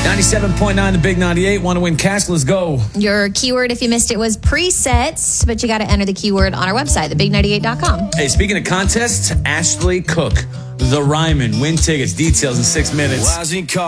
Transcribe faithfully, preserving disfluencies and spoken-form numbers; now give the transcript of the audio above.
ninety-seven point nine, the Big ninety-eight. Want to win cash? Let's go. Your keyword, if you missed it, was presets, but you got to enter the keyword on our website, the big ninety-eight dot com. Hey, speaking of contests, Ashley Cook, The Ryman, win tickets. Details in six minutes.